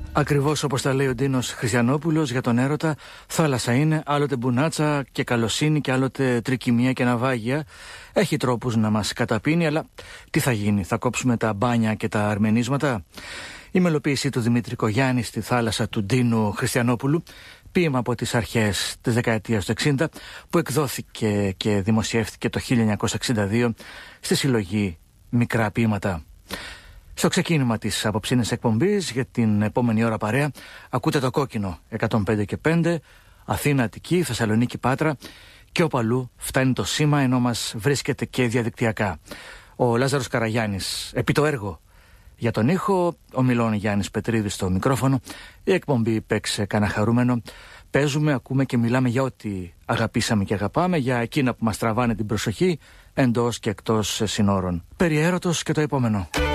Ακριβώς όπως τα λέει ο Ντίνος Χριστιανόπουλος για τον έρωτα, θάλασσα είναι άλλοτε μπουνάτσα και καλοσύνη και άλλοτε τρικυμία και ναυάγια. Έχει τρόπους να μας καταπίνει, αλλά τι θα γίνει, θα κόψουμε τα μπάνια και τα αρμενίσματα? Η μελοποίηση του Δημήτρη Κογιάννη στη θάλασσα του Ντίνου Χριστιανόπουλου, ποίημα από τις αρχές της δεκαετίας του 60, που εκδόθηκε και δημοσιεύτηκε το 1962 στη συλλογή Μικρά Ποίηματα. Στο ξεκίνημα της απόψινης εκπομπής για την επόμενη ώρα παρέα ακούτε το Κόκκινο 105 και 5, Αθήνα, Αττική, Θεσσαλονίκη, Πάτρα και όπου αλλού φτάνει το σήμα, ενώ μας βρίσκεται και διαδικτυακά. Ο Λάζαρος Καραγιάννης επί το έργο. Για τον ήχο, ο Μιλών Γιάννης Πετρίδης στο μικρόφωνο. Η εκπομπή «Παίξε κανένα χαρούμενο». Παίζουμε, ακούμε και μιλάμε για ό,τι αγαπήσαμε και αγαπάμε, για εκείνα που μας τραβάνε την προσοχή εντός και εκτός συνόρων. Περί έρωτος και το επόμενο.